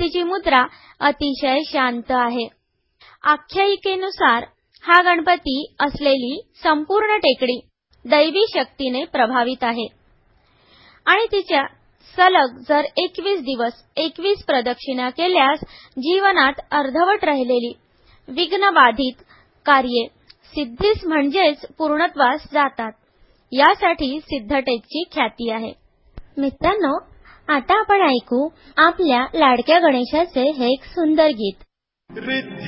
गणपतीची मुद्रा अतिशय शांत आहे. आख्यायिकेनुसार हा गणपती असलेली संपूर्ण टेकडी दैवी शक्तीने प्रभावित आहे आणि तिच्या सलग जर 21 दिवस 21 प्रदक्षिणा केल्यास जीवनात अर्धवट राहिलेली विघ्नबाधित कार्ये सिद्धीस म्हणजेच पूर्णत्वास जातात. यासाठी सिद्धटेकची ख्याती आहे. मित्रांनो, आता आपण ऐकू आपल्या लाडक्या गणेशाचे हे एक सुंदर गीत.